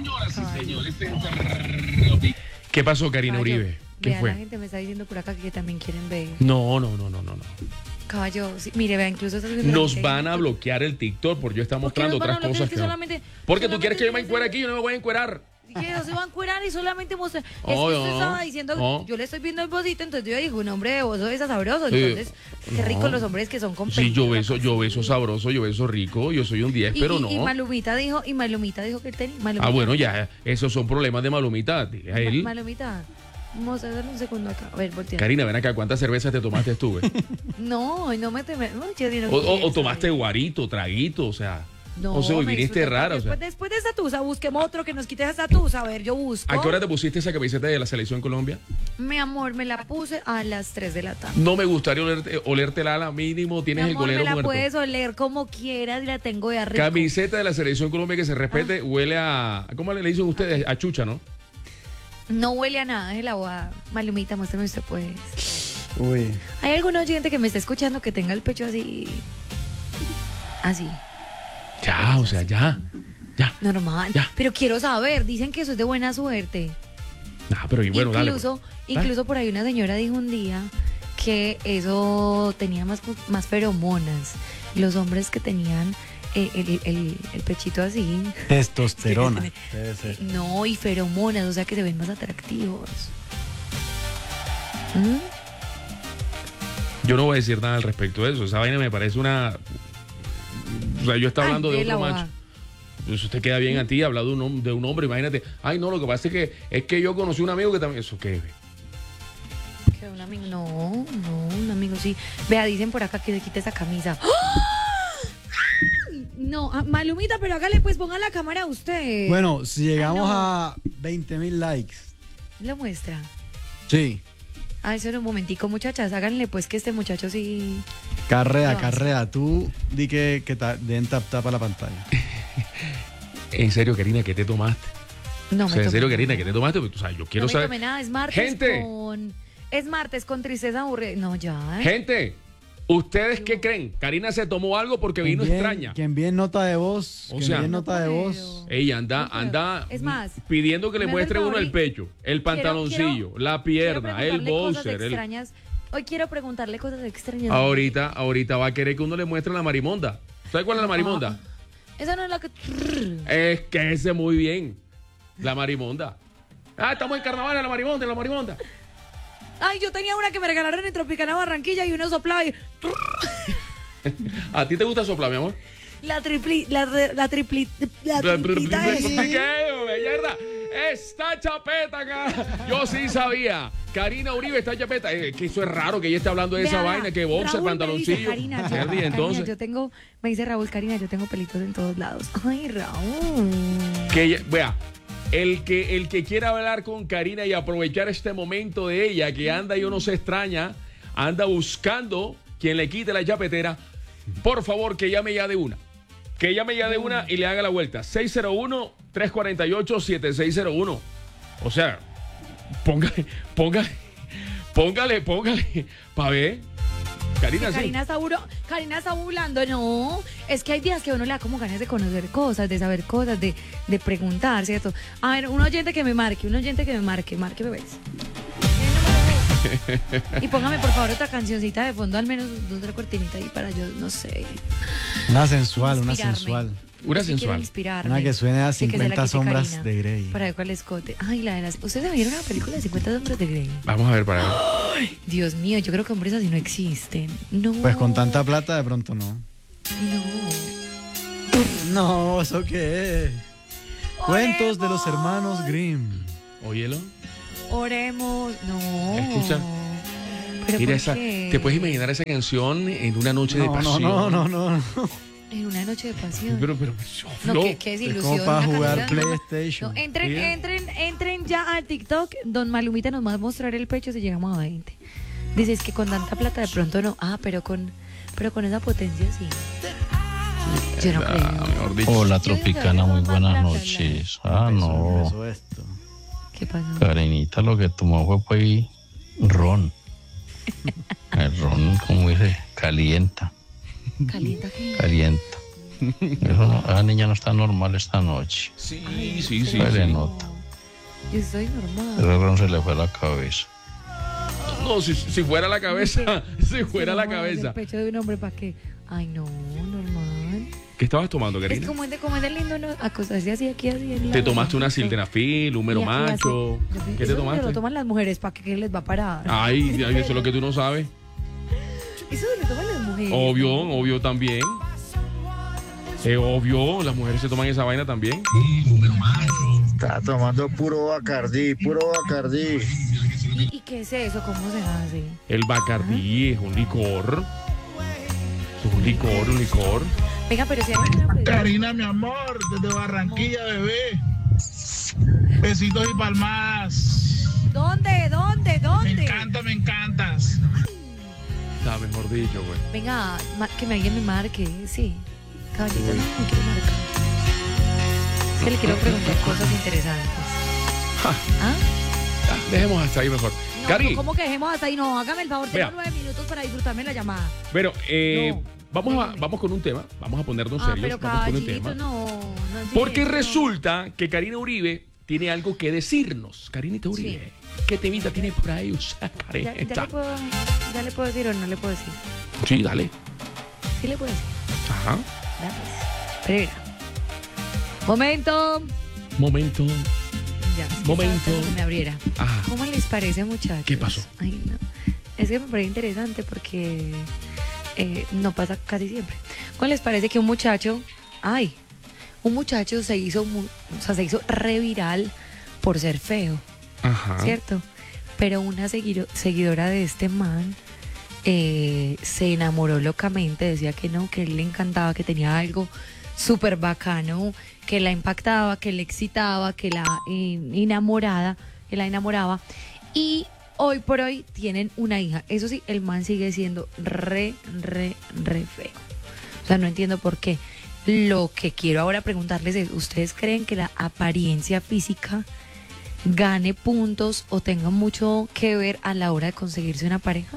Speaker 1: ¿Qué pasó, Karina
Speaker 2: Caballo,
Speaker 1: Uribe? ¿Qué
Speaker 2: vea, la
Speaker 1: fue?
Speaker 2: gente me está diciendo por acá que también quieren ver.
Speaker 1: No, no, no, no, no, no.
Speaker 2: Caballo, sí, mire, vea, incluso está subiendo
Speaker 1: Nos
Speaker 2: la gente.
Speaker 1: van a bloquear el TikTok porque yo está
Speaker 2: ¿Por qué
Speaker 1: mostrando
Speaker 2: nos van a
Speaker 1: otras
Speaker 2: bloquear?
Speaker 1: cosas
Speaker 2: Es que
Speaker 1: que no.
Speaker 2: solamente-
Speaker 1: Porque tú
Speaker 2: solamente
Speaker 1: quieres que yo me
Speaker 2: dicen-
Speaker 1: encuere aquí, yo no me voy a encuerar.
Speaker 2: Que no se va a encuerar y solamente mostrar. Es
Speaker 1: Oh,
Speaker 2: que usted
Speaker 1: no,
Speaker 2: estaba diciendo,
Speaker 1: no.
Speaker 2: yo le estoy viendo el bocito, entonces yo digo, un hombre de bozo es sabroso.
Speaker 1: Sí.
Speaker 2: Entonces, qué rico
Speaker 1: No.
Speaker 2: los hombres que son con
Speaker 1: Sí, yo
Speaker 2: pelito.
Speaker 1: beso, yo beso sabroso, yo beso rico, yo soy un diez,
Speaker 2: Y,
Speaker 1: pero
Speaker 2: y-
Speaker 1: no.
Speaker 2: y Malumita dijo, y Malumita dijo que él tenía. Malumita,
Speaker 1: Ah, bueno, ya, esos son problemas de Malumita. Dile a
Speaker 2: Ma-
Speaker 1: él.
Speaker 2: Malumita, vamos a darle un segundo acá. A ver, voltea.
Speaker 1: Karina, ven acá, ¿cuántas cervezas te tomaste tú? eh?
Speaker 2: No, no me teme. No, yo ni no
Speaker 1: O, o-
Speaker 2: quiero
Speaker 1: o tomaste
Speaker 2: saber.
Speaker 1: guarito, traguito, o sea.
Speaker 2: No,
Speaker 1: o sea, hoy
Speaker 2: me
Speaker 1: viniste
Speaker 2: disfruté,
Speaker 1: rara, o
Speaker 2: después,
Speaker 1: sea.
Speaker 2: después de esa tusa, busquemos otro que nos quite esa tusa. A ver, yo busco.
Speaker 1: ¿A qué hora te pusiste esa camiseta de la selección Colombia?
Speaker 2: Mi amor, me la puse a las tres de la tarde.
Speaker 1: No me gustaría olerte, olerte la ala mínimo, tienes
Speaker 2: Mi
Speaker 1: el
Speaker 2: amor,
Speaker 1: golero
Speaker 2: me la
Speaker 1: muerto.
Speaker 2: puedes oler como quieras y la tengo de arriba.
Speaker 1: Camiseta de la selección Colombia que se respete,
Speaker 2: Ah.
Speaker 1: huele a. ¿Cómo le dicen ustedes? A chucha, ¿no?
Speaker 2: No huele a nada, es la boda. Malumita, muéstrame usted, pues.
Speaker 3: Uy.
Speaker 2: ¿Hay algún oyente que me está escuchando que tenga el pecho así? Así,
Speaker 1: Ya, o sea, ya.
Speaker 2: normal.
Speaker 1: Ya.
Speaker 2: Pero quiero saber, dicen que eso es de buena suerte.
Speaker 1: Ah, pero y bueno, dale.
Speaker 2: incluso,
Speaker 1: pues.
Speaker 2: incluso por ahí una señora dijo un día que eso tenía más, más feromonas. Los hombres que tenían eh, el, el- el pechito así.
Speaker 3: Testosterona. Debe ser.
Speaker 2: No, y feromonas, o sea que se ven más atractivos. ¿Mm?
Speaker 1: Yo no voy a decir nada al respecto de eso. Esa vaina me parece una. O sea, yo estaba
Speaker 2: Ay,
Speaker 1: hablando de
Speaker 2: de la
Speaker 1: otro
Speaker 2: boda.
Speaker 1: macho. Pues usted queda bien a ti, hablar de un, hom- de un hombre, imagínate. Ay, no, lo que pasa es que es que yo conocí un amigo que también. ¿Eso qué?
Speaker 2: Que un amigo, no, no, un amigo sí. Vea, dicen por acá que se quite esa camisa. ¡Ah! Ay, no, ah, Malumita, pero hágale pues, ponga la cámara usted.
Speaker 3: Bueno, si llegamos
Speaker 2: no.
Speaker 3: a veinte mil likes.
Speaker 2: Lo muestra.
Speaker 3: Sí.
Speaker 2: Ah, eso en un momentico, muchachas, háganle pues que este muchacho sí.
Speaker 3: Carrea,
Speaker 2: No.
Speaker 3: carrea. Tú di que, que ta- den tap tap a la pantalla.
Speaker 1: En serio, Karina, ¿qué te tomaste?
Speaker 2: No
Speaker 1: O sea,
Speaker 2: me
Speaker 1: en serio,
Speaker 2: tomé
Speaker 1: Karina,
Speaker 2: nada.
Speaker 1: ¿qué te tomaste? Pues, o sea, yo quiero
Speaker 2: no me
Speaker 1: saber.
Speaker 2: tomé nada, es martes
Speaker 1: Gente.
Speaker 2: con. Es martes con tristeza aburrida. No, ya. ¿eh?
Speaker 1: Gente, ¿ustedes qué creen? Karina se tomó algo porque
Speaker 3: Quien
Speaker 1: vino
Speaker 3: bien-
Speaker 1: extraña.
Speaker 3: Quien bien nota de voz.
Speaker 1: O
Speaker 3: quien
Speaker 1: sea-
Speaker 3: bien
Speaker 2: No
Speaker 3: nota de
Speaker 2: puedo.
Speaker 3: voz.
Speaker 1: Ella anda,
Speaker 2: No puedo.
Speaker 1: anda
Speaker 2: Es más,
Speaker 1: pidiendo que le
Speaker 2: me
Speaker 1: muestre
Speaker 2: hace el
Speaker 1: uno el
Speaker 2: favor y-
Speaker 1: pecho, el
Speaker 2: Quiero-
Speaker 1: pantaloncillo,
Speaker 2: quiero-
Speaker 1: la
Speaker 2: quiero
Speaker 1: pierna, el
Speaker 2: preguntarle cosas
Speaker 1: boxer. el-
Speaker 2: extrañas. Hoy quiero preguntarle cosas extrañas.
Speaker 1: Ahorita, ahorita va a querer que uno le muestre la marimonda. ¿Sabes cuál es la marimonda?
Speaker 2: Esa no es la que.
Speaker 1: Es que ese muy bien. La marimonda. Ah, estamos en carnaval, la marimonda, la marimonda.
Speaker 2: Ay, yo tenía una que me regalaron en Tropicana Barranquilla y uno soplaba y.
Speaker 1: ¿A ti te gusta soplar, mi amor?
Speaker 2: La tripli. La, re- la tripli. La triplita esa.
Speaker 1: ¿Qué, mierda? Está chapeta acá. Yo sí sabía. Karina Uribe está chapeta. Eh, que eso es raro que ella esté hablando de esa
Speaker 2: Vea,
Speaker 1: vaina, que boxer,
Speaker 2: Raúl me
Speaker 1: pantaloncillo.
Speaker 2: dice, Karina, yo,
Speaker 1: Mierda, y
Speaker 2: Karina,
Speaker 1: entonces,
Speaker 2: yo tengo, me dice Raúl, Karina, yo tengo pelitos en todos lados. Ay, Raúl.
Speaker 1: que ella- vea, el que, el que quiera hablar con Karina y aprovechar este momento de ella, que anda, yo no sé, extraña, anda buscando quien le quite la chapetera, por favor, que llame ya de una. Que llame ya de una y le haga la vuelta. seis cero uno, tres cuatro ocho, siete seis cero uno. O sea, póngale, póngale, póngale, póngale, pa' ver. Karina, sí.
Speaker 2: Karina está, buro- Karina está burlando, no. Es que hay días que a uno le da como ganas de conocer cosas, de saber cosas, de, de preguntar, ¿cierto? A ver, un oyente que me marque, un oyente que me marque, marque, bebés. Y póngame por favor otra cancioncita de fondo, al menos dos, tres cortinitas ahí para yo, no sé.
Speaker 3: Una sensual, una
Speaker 2: Inspirarme.
Speaker 3: sensual.
Speaker 1: Una
Speaker 2: Es que quiero
Speaker 1: sensual.
Speaker 2: inspirarme.
Speaker 3: Una que suene a
Speaker 2: de que se la
Speaker 3: cincuenta
Speaker 2: quite
Speaker 3: sombras
Speaker 2: Karina,
Speaker 3: de Grey.
Speaker 2: Para ver cuál escote. Ay, la de las... ¿Ustedes vieron una película de cincuenta sombras de Grey?
Speaker 1: Vamos a ver para ver.
Speaker 2: Ay, Dios mío, yo creo que hombres así no existen. No.
Speaker 3: Pues con tanta plata de pronto no.
Speaker 2: No.
Speaker 3: No, ¿eso qué es? Cuentos de los hermanos Grimm.
Speaker 1: Óyelo.
Speaker 2: Oremos. No.
Speaker 1: Escucha.
Speaker 2: ¿Pero
Speaker 1: Mira
Speaker 2: por
Speaker 1: esa.
Speaker 2: qué?
Speaker 1: ¿Te puedes imaginar esa canción en una noche de
Speaker 3: No,
Speaker 1: pasión?
Speaker 3: no, no, no, no.
Speaker 2: En una noche de pasión.
Speaker 1: Pero, pero,
Speaker 2: No, qué, qué
Speaker 3: Es
Speaker 2: desilusión.
Speaker 3: como para
Speaker 2: una
Speaker 3: jugar
Speaker 2: canción.
Speaker 3: PlayStation.
Speaker 2: No, entren,
Speaker 1: Mira.
Speaker 2: entren, entren ya al TikTok. Don Malumita nos va a mostrar el pecho si llegamos a veinte. Dices que con tanta plata de pronto no. Ah, pero con, pero con esa potencia sí. Yo no creo.
Speaker 1: Mejor dicho.
Speaker 14: Hola Tropicana, muy buenas noches. Ah, no.
Speaker 3: Empezó esto.
Speaker 2: ¿Qué pasó?
Speaker 14: Karenita lo que tomó fue pues ron. El ron, como dice, calienta,
Speaker 2: ¿Calienta qué?
Speaker 14: calienta. Eso no, la niña no está normal esta noche.
Speaker 1: Sí, sí, sí.
Speaker 14: Se le
Speaker 1: sí.
Speaker 14: nota.
Speaker 2: Yo estoy normal.
Speaker 14: El ron se le fue a la cabeza.
Speaker 1: No, si, si fuera la cabeza, si fuera la
Speaker 2: No,
Speaker 1: cabeza.
Speaker 2: El pecho de un hombre, ¿para qué? Ay, no, normal.
Speaker 1: ¿Qué estabas tomando,
Speaker 2: Es
Speaker 1: Karina?
Speaker 2: como es de, como es de lindo, ¿no? Acostarse así, aquí, así. en
Speaker 1: ¿Te
Speaker 2: la-
Speaker 1: tomaste una sildenafil, un mero
Speaker 2: Y aquí, así.
Speaker 1: macho? ¿Qué te
Speaker 2: Eso
Speaker 1: tomaste?
Speaker 2: lo toman las mujeres, ¿para qué, qué les va a parar?
Speaker 1: Ay, ay, eso es lo que tú no sabes.
Speaker 2: Eso lo toman las mujeres.
Speaker 1: Obvio, obvio también. Eh, obvio, las mujeres se toman esa vaina también.
Speaker 12: Está tomando puro Bacardí, puro Bacardí.
Speaker 2: ¿Y, ¿Y qué es eso? ¿Cómo se hace?
Speaker 1: El Bacardí es un licor. Es un licor, un licor.
Speaker 2: Venga, pero si hay una pregunta.
Speaker 7: Karina, mi amor, desde Barranquilla, bebé. Besitos y palmadas.
Speaker 2: ¿Dónde? ¿Dónde? ¿Dónde?
Speaker 7: Me encanta, me encantas.
Speaker 1: Está mejor dicho, güey.
Speaker 2: Venga, ma- que me alguien me marque, sí. Caballito, no me quiero marcar. Es que le quiero preguntar cosas interesantes.
Speaker 1: Ja.
Speaker 2: ¿Ah?
Speaker 1: Ya, dejemos hasta ahí mejor.
Speaker 2: No,
Speaker 1: Cari,
Speaker 2: no, ¿cómo que dejemos hasta ahí? No, hágame el favor, tengo
Speaker 1: Vea.
Speaker 2: nueve minutos para disfrutarme la llamada.
Speaker 1: bueno, eh,
Speaker 2: No.
Speaker 1: vamos, a, vamos con un tema. Vamos a ponernos
Speaker 2: Ah,
Speaker 1: serios.
Speaker 2: pero
Speaker 1: Vamos con un
Speaker 2: caballito,
Speaker 1: tema.
Speaker 2: no, no es
Speaker 1: Porque
Speaker 2: directo.
Speaker 1: resulta que Karina Uribe tiene algo que decirnos. Karinita Uribe, ¿qué temita tiene por ahí? O sea,
Speaker 2: Ya,
Speaker 1: Karina.
Speaker 2: ya le puedo, ya le puedo decir o no le puedo decir.
Speaker 1: Sí, dale.
Speaker 2: Sí le puedo decir.
Speaker 1: Ajá.
Speaker 2: Ya, pues. Pero mira. Momento.
Speaker 1: Momento.
Speaker 2: Ya, es que
Speaker 1: Momento.
Speaker 2: estaba esperando que me abriera.
Speaker 1: Ajá.
Speaker 2: ¿Cómo les parece, muchachos?
Speaker 1: ¿Qué pasó?
Speaker 2: Ay, no. Es que me parece interesante porque eh, no pasa casi siempre. ¿Cómo les parece que un muchacho, ay, un muchacho se hizo, mu- o sea, se hizo reviral por ser feo,
Speaker 1: Ajá.
Speaker 2: ¿cierto? Pero una seguido- seguidora de este man eh, se enamoró locamente, decía que no, que él le encantaba, que tenía algo súper bacano, que la impactaba, que le excitaba, que la eh, enamorada, que la enamoraba. Y hoy por hoy tienen una hija. Eso sí, el man sigue siendo re, re, re feo. O sea, no entiendo por qué. Lo que quiero ahora preguntarles es, ¿ustedes creen que la apariencia física gane puntos o tenga mucho que ver a la hora de conseguirse una pareja?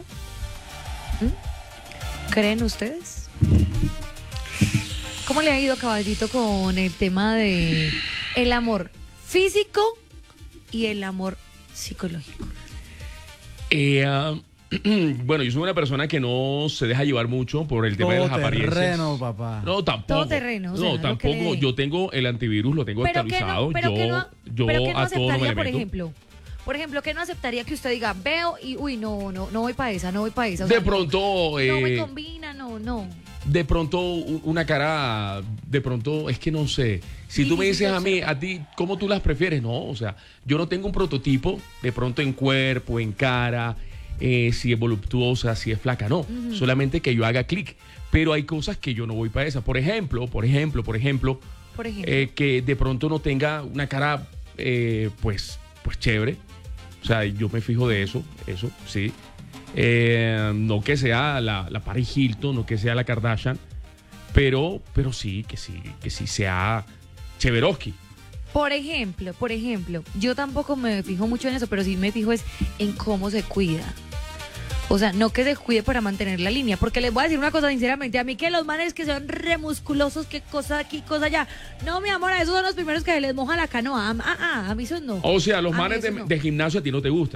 Speaker 2: ¿Mm? ¿Creen ustedes? ¿Cómo le ha ido, caballito, con el tema de el amor físico y el amor psicológico?
Speaker 1: Eh, ah, bueno, yo soy una persona que no se deja llevar mucho por el tema de las apariencias.
Speaker 3: Terreno, papá.
Speaker 1: No, tampoco.
Speaker 2: Todo terreno, o sea,
Speaker 1: no,
Speaker 2: lo que
Speaker 1: tampoco.
Speaker 2: le-
Speaker 1: yo tengo el antivirus, lo tengo
Speaker 2: Pero que
Speaker 1: actualizado.
Speaker 2: no, pero
Speaker 1: yo
Speaker 2: que no,
Speaker 1: yo
Speaker 2: pero que no
Speaker 1: a todo no me
Speaker 2: aceptaría,
Speaker 1: le
Speaker 2: por
Speaker 1: meto.
Speaker 2: ejemplo, por ejemplo, que no aceptaría que usted diga, veo y, uy, no, no, no voy para esa, no voy para esa. o
Speaker 1: De
Speaker 2: sea, no-
Speaker 1: pronto,
Speaker 2: No me
Speaker 1: eh,
Speaker 2: combina, no, no.
Speaker 1: de pronto u- una cara, de pronto, es que no sé. Si tú me
Speaker 2: Difícil
Speaker 1: dices
Speaker 2: de
Speaker 1: a mí,
Speaker 2: observar.
Speaker 1: a ti, ¿cómo tú las prefieres? No, o sea, yo no tengo un prototipo, de pronto en cuerpo, en cara, eh, si es voluptuosa, si es flaca, no.
Speaker 2: Ujú.
Speaker 1: Solamente que yo haga clic. Pero hay cosas que yo no voy para esa. Por ejemplo, por ejemplo, por ejemplo,
Speaker 2: Por ejemplo.
Speaker 1: eh, que de pronto no tenga una cara, eh, pues, pues chévere. O sea, yo me fijo de eso, eso, sí. Eh, no que sea la, la Paris Hilton, no que sea la Kardashian, pero, pero sí, que sí, que sí sea Cheveroski.
Speaker 2: Por ejemplo, por ejemplo, yo tampoco me fijo mucho en eso, pero sí me fijo es en cómo se cuida. O sea, no que se cuide para mantener la línea, porque les voy a decir una cosa sinceramente, a mí que los manes que son remusculosos, qué cosa aquí, cosa allá. No, mi amor, a esos son los primeros que les moja la canoa. Ah, ah, a mí eso no.
Speaker 1: O sea, los
Speaker 2: A mí
Speaker 1: manes de,
Speaker 2: eso no.
Speaker 1: de gimnasio a ti no te gustan.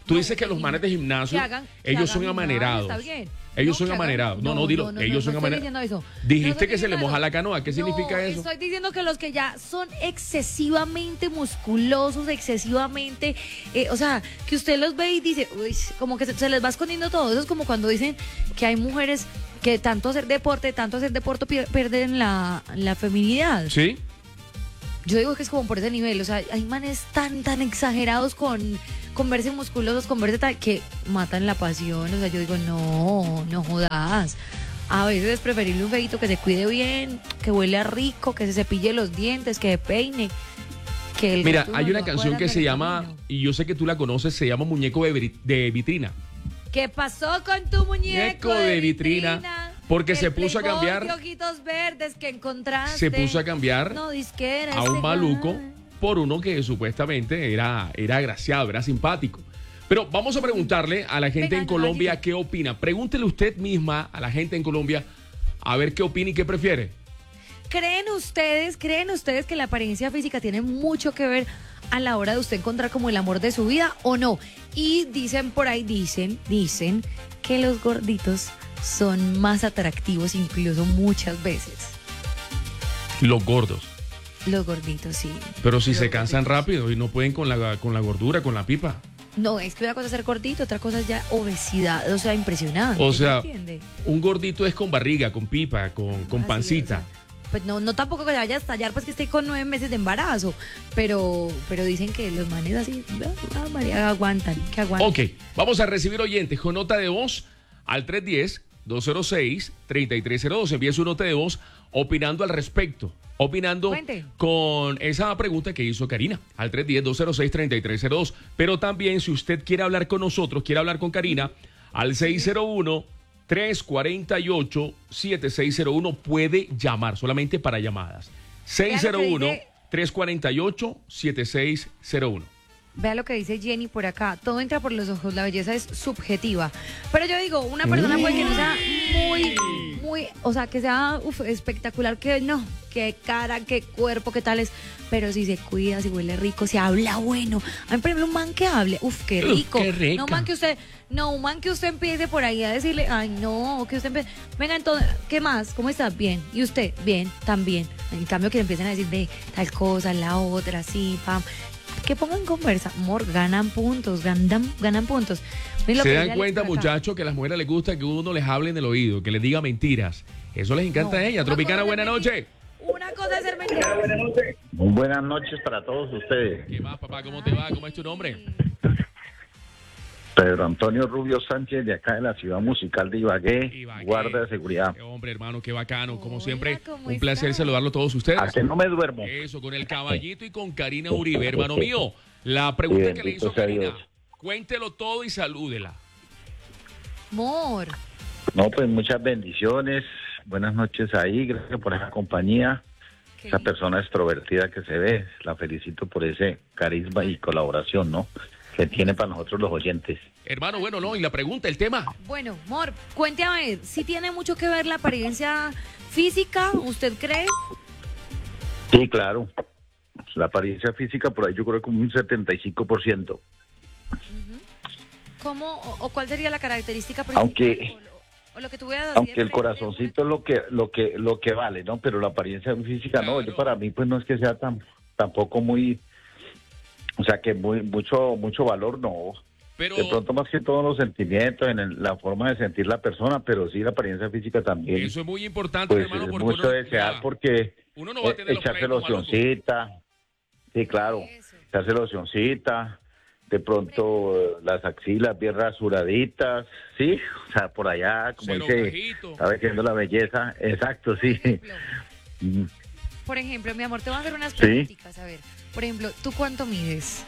Speaker 1: Tú dices que los manes de gimnasio,
Speaker 2: que hagan- que
Speaker 1: ellos
Speaker 2: hagan
Speaker 1: son
Speaker 2: gimnasio,
Speaker 1: amanerados.
Speaker 2: está bien.
Speaker 1: Ellos
Speaker 2: No,
Speaker 1: son
Speaker 2: que hagan-
Speaker 1: amanerados. No, no,
Speaker 2: no,
Speaker 1: dilo.
Speaker 2: no, no,
Speaker 1: ellos
Speaker 2: no,
Speaker 1: son
Speaker 2: no estoy
Speaker 1: amanerados.
Speaker 2: diciendo eso. No
Speaker 1: Dijiste
Speaker 2: estoy
Speaker 1: que se le
Speaker 2: diciendo
Speaker 1: moja
Speaker 2: eso.
Speaker 1: la canoa. ¿Qué significa
Speaker 2: No,
Speaker 1: eso?
Speaker 2: Estoy diciendo que los que ya son excesivamente musculosos, excesivamente, eh, o sea, que usted los ve y dice, uy, como que se, se les va escondiendo todo. Eso es como cuando dicen que hay mujeres que tanto hacer deporte, tanto hacer deporte pier- pierden la, la feminidad.
Speaker 1: Sí.
Speaker 2: Yo digo que es como por ese nivel, o sea, hay manes tan, tan exagerados con, con verse musculosos, con verse tal, que matan la pasión, o sea, yo digo, no, no jodas. A veces es preferible un feito que se cuide bien, que huele a rico, que se cepille los dientes, que se peine. Que el
Speaker 1: Mira,
Speaker 2: resto
Speaker 1: hay
Speaker 2: no
Speaker 1: una
Speaker 2: lo
Speaker 1: canción
Speaker 2: acuerdan
Speaker 1: que
Speaker 2: del
Speaker 1: se llama,
Speaker 2: camino.
Speaker 1: y yo sé que tú la conoces, se llama Muñeco de, Veri- de Vitrina.
Speaker 2: ¿Qué pasó con tu muñeco
Speaker 1: Muñeco
Speaker 2: de,
Speaker 1: de vitrina,
Speaker 2: vitrina?
Speaker 1: porque
Speaker 2: El
Speaker 1: se puso a
Speaker 2: Playboy
Speaker 1: cambiar.
Speaker 2: de ojitos verdes que encontraste.
Speaker 1: Se puso a cambiar
Speaker 2: No, disquera,
Speaker 1: a un
Speaker 2: este
Speaker 1: maluco
Speaker 2: guay.
Speaker 1: por uno que supuestamente era, era agraciado, era simpático. Pero vamos a preguntarle a la gente
Speaker 2: Venga,
Speaker 1: en Colombia
Speaker 2: caballito.
Speaker 1: qué opina. Pregúntele usted misma a la gente en Colombia a ver qué opina y qué prefiere.
Speaker 2: ¿Creen ustedes, creen ustedes que la apariencia física tiene mucho que ver a la hora de usted encontrar como el amor de su vida o no? Y dicen por ahí, dicen, dicen que los gorditos son más atractivos incluso muchas veces.
Speaker 1: Los gordos.
Speaker 2: Los gorditos, sí.
Speaker 1: Pero si se cansan rápido y no pueden con la, con la gordura, con la pipa.
Speaker 2: No, es que una cosa es ser gordito, otra cosa es ya obesidad, o sea, impresionante.
Speaker 1: O
Speaker 2: ¿sí
Speaker 1: sea,
Speaker 2: me entiende?
Speaker 1: un gordito es con barriga, con pipa, con, con
Speaker 2: Así,
Speaker 1: pancita.
Speaker 2: o sea, pues no, no tampoco que vaya a estallar, pues que esté con nueve meses de embarazo, pero, pero dicen que los manes así, ah, María, aguantan, que aguantan.
Speaker 1: Ok, vamos a recibir oyentes con nota de voz al tres uno cero, dos cero seis, tres tres cero dos. Envíe su nota de voz opinando al respecto. Opinando
Speaker 2: Cuente.
Speaker 1: con esa pregunta que hizo Karina al tres uno cero, dos cero seis, tres tres cero dos. Pero también si usted quiere hablar con nosotros, quiere hablar con Karina, al seis cero uno, tres cuatro ocho, siete seis cero uno puede llamar solamente para llamadas. seis cero uno, tres cuatro ocho, siete seis cero uno.
Speaker 2: Vea lo que dice Jenny por acá. Todo entra por los ojos, la belleza es subjetiva. Pero yo digo, una persona puede que no sea muy, muy, o sea, que sea uf, espectacular, que no, que cara, que cuerpo, que tal es. Pero si se cuida, si huele rico, si habla bueno. A mí, por ejemplo, un man que hable, uf, qué
Speaker 1: Uf,
Speaker 2: rico.
Speaker 1: qué rica.
Speaker 2: No, un man que usted, no, un man que usted empiece por ahí a decirle, ay, no, que usted empiece, venga, entonces, ¿qué más? ¿Cómo está? Bien. ¿Y usted? Bien, también. En cambio, que le empiecen a decir de tal cosa, la otra, sí, pam. Que pongan conversa, amor, ganan puntos, ganan, ganan puntos. Miren lo
Speaker 1: Se
Speaker 2: que
Speaker 1: dan
Speaker 2: dice Alex
Speaker 1: cuenta,
Speaker 2: por acá.
Speaker 1: muchachos, que a las mujeres les gusta que uno les hable en el oído, que les diga mentiras. Eso les encanta
Speaker 2: No,
Speaker 1: a ella.
Speaker 2: una
Speaker 1: Tropicana,
Speaker 2: cosa
Speaker 1: buena
Speaker 2: es
Speaker 1: noche.
Speaker 2: Una cosa es ser mentira.
Speaker 12: Muy buenas noches para todos ustedes.
Speaker 1: ¿Qué más, papá? ¿Cómo te va? ¿Cómo es tu nombre?
Speaker 12: Pedro Antonio Rubio Sánchez, de acá de la ciudad musical de Ibagué,
Speaker 1: Ibagué.
Speaker 12: guarda de seguridad.
Speaker 1: Qué hombre, hermano, qué bacano. Como
Speaker 2: Hola,
Speaker 1: siempre,
Speaker 2: ¿cómo
Speaker 1: un placer
Speaker 2: está?
Speaker 1: saludarlo a todos ustedes.
Speaker 12: A que no me duermo.
Speaker 1: Eso, con el caballito y con Karina Uribe, hermano mío. La pregunta que le hizo
Speaker 12: Bendito sea
Speaker 1: Karina,
Speaker 12: Dios.
Speaker 1: cuéntelo todo y salúdela.
Speaker 2: Amor,
Speaker 12: No, pues muchas bendiciones. Buenas noches ahí. Gracias por esa compañía.
Speaker 2: qué
Speaker 12: Esa
Speaker 2: lindo.
Speaker 12: persona extrovertida que se ve. La felicito por ese carisma y colaboración, ¿no? Que tiene para nosotros los oyentes.
Speaker 1: Hermano, bueno, no, y la pregunta, el tema.
Speaker 2: Bueno, amor, cuente a ver, si tiene mucho que ver la apariencia física, ¿usted cree?
Speaker 12: Sí, claro. La apariencia física por ahí yo creo como un setenta y cinco por ciento.
Speaker 2: ¿Cómo o, o cuál sería la característica principal?
Speaker 12: Aunque
Speaker 2: O, lo- o lo que tú veas así
Speaker 12: aunque
Speaker 2: de
Speaker 12: el
Speaker 2: frente,
Speaker 12: corazoncito es lo que lo que lo que vale, ¿no? Pero la apariencia física no, yo para mí pues no es que sea tan tampoco muy, o sea, que muy mucho mucho valor no.
Speaker 1: Pero,
Speaker 12: De pronto más que todos los sentimientos, en el- la forma de sentir la persona, pero sí la apariencia física también.
Speaker 1: eso es muy importante,
Speaker 12: Pues
Speaker 1: hermano,
Speaker 12: es
Speaker 1: porque
Speaker 12: mucho
Speaker 1: uno,
Speaker 12: desear
Speaker 1: ya,
Speaker 12: porque
Speaker 1: uno no va a
Speaker 12: eh,
Speaker 1: tener los
Speaker 12: echarse
Speaker 1: pleitos malucos.
Speaker 12: locioncita, sí, claro,
Speaker 2: Eso.
Speaker 12: echarse locioncita, de pronto eh, las axilas bien rasuraditas, sí, o sea, por allá, como
Speaker 1: Cero
Speaker 12: dice,
Speaker 1: bajito.
Speaker 12: está viendo la belleza, exacto, sí.
Speaker 2: Por ejemplo,
Speaker 12: Mm,
Speaker 2: por ejemplo, mi amor, te voy a hacer unas
Speaker 12: Sí.
Speaker 2: preguntitas, a ver. Por ejemplo, ¿tú cuánto mides?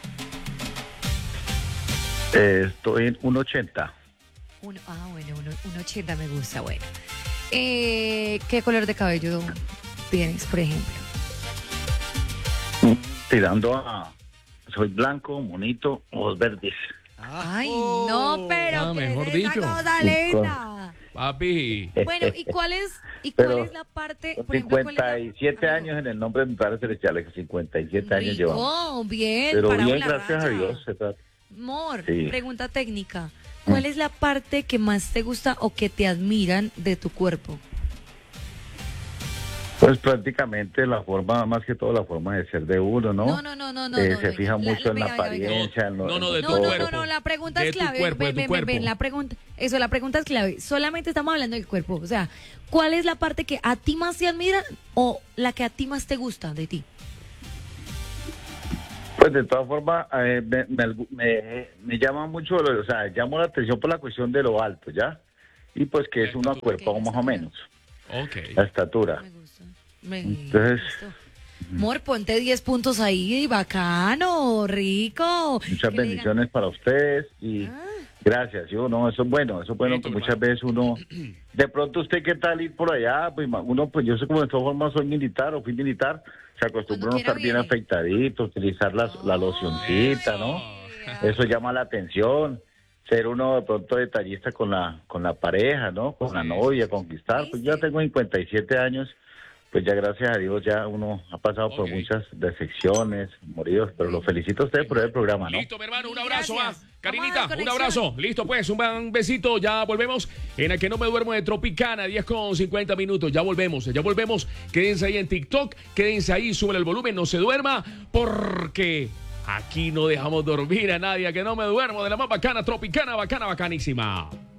Speaker 12: eh, estoy en uno ochenta,
Speaker 2: Uno, ah, bueno, uno, uno ochenta me gusta, bueno. Eh, ¿Qué color de cabello tienes, por ejemplo?
Speaker 12: tirando a, soy blanco, bonito, ojos verdes.
Speaker 2: Ay, no, pero
Speaker 1: Ah,
Speaker 2: ¿qué
Speaker 1: mejor
Speaker 2: es esa
Speaker 1: dicho.
Speaker 2: cosa linda?
Speaker 1: Papi.
Speaker 2: Bueno, ¿y cuál es, y cuál
Speaker 12: Pero
Speaker 2: es la parte,
Speaker 12: Con
Speaker 2: por ejemplo, cuál es la-
Speaker 12: cincuenta y siete
Speaker 2: Ajá.
Speaker 12: años en el nombre de mi padre celestial, cincuenta y siete años llevamos.
Speaker 2: Rico, bien,
Speaker 12: Pero
Speaker 2: parado
Speaker 12: bien,
Speaker 2: en la
Speaker 12: gracias a
Speaker 2: raya.
Speaker 12: Dios. se trata.
Speaker 2: Mor,
Speaker 12: Sí.
Speaker 2: pregunta técnica. ¿Cuál es la parte que más te gusta o que te admiran de tu cuerpo?
Speaker 12: Pues prácticamente la forma, más que todo la forma de ser de uno, ¿no?
Speaker 2: No, no, no, no, no,
Speaker 12: Eh,
Speaker 2: no,
Speaker 12: se
Speaker 2: venga,
Speaker 12: fija
Speaker 2: la-
Speaker 12: mucho en
Speaker 2: venga,
Speaker 12: la
Speaker 2: venga, venga.
Speaker 12: apariencia. en lo-
Speaker 1: No, no,
Speaker 12: en
Speaker 1: de
Speaker 2: No,
Speaker 1: tu
Speaker 2: no,
Speaker 1: cuerpo.
Speaker 2: no, no, la pregunta
Speaker 1: De
Speaker 2: es
Speaker 1: tu
Speaker 2: clave.
Speaker 1: cuerpo, de
Speaker 2: ven,
Speaker 1: tu
Speaker 2: ven,
Speaker 1: cuerpo.
Speaker 2: ven, la pregunta, eso, la pregunta es clave. Solamente estamos hablando del cuerpo. O sea, ¿cuál es la parte que a ti más te admira o la que a ti más te gusta de ti?
Speaker 12: Pues de todas formas, eh, me, me, me- me llama mucho, o sea, llamo la atención por la cuestión de lo alto, ¿ya? Y pues que es uno cuerpo más o menos,
Speaker 1: Ok.
Speaker 12: la estatura.
Speaker 2: Me-
Speaker 12: Entonces,
Speaker 2: Mor, ponte diez puntos ahí, bacano, rico.
Speaker 12: muchas
Speaker 2: Que le
Speaker 12: bendiciones para ustedes y gracias. Yo no, eso es bueno, eso es bueno que muchas veces uno, de pronto usted qué tal ir por allá, pues ma- uno, pues yo sé como de todas formas soy militar o fui militar, se acostumbra a estar bien afeitadito, utilizar la, la locioncita, ¿no? Eso llama la atención. Ser uno de pronto detallista con la con la pareja, ¿no? Con la novia, conquistar. Pues ya tengo cincuenta y siete años, pues ya gracias a Dios ya uno ha pasado por muchas decepciones, moridos, pero lo felicito a usted por el programa, ¿no?
Speaker 1: Listo, mi hermano, un abrazo, ¿ah?
Speaker 2: Gracias.
Speaker 1: Karinita,
Speaker 2: Vamos a
Speaker 1: un
Speaker 2: la
Speaker 1: abrazo. Listo, pues, un buen besito. Ya volvemos en el que no me duermo de Tropicana, diez con cincuenta minutos. Ya volvemos, ya volvemos. Quédense ahí en TikTok, quédense ahí, suben el volumen, no se duerma, porque aquí no dejamos dormir a nadie. Que no me duermo de la más bacana, Tropicana, bacana, bacanísima.